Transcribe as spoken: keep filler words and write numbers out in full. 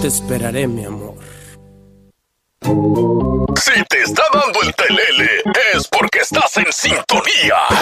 te esperaré, mi amor. Si te está dando el telele, es porque estás en sintonía